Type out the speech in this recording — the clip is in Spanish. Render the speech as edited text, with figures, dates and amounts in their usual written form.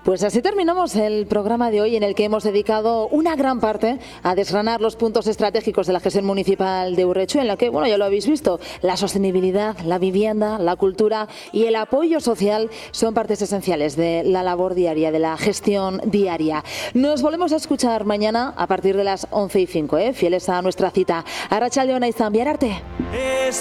Pues así terminamos el programa de hoy, en el que hemos dedicado una gran parte a desgranar los puntos estratégicos de la gestión municipal de Urretxu, en la que, bueno, ya lo habéis visto, la sostenibilidad, la vivienda, la cultura y el apoyo social son partes esenciales de la labor diaria, de la gestión diaria. Nos volvemos a escuchar mañana a partir de las 11:05, fieles a nuestra cita. Arratsalde ona izan, bihar arte.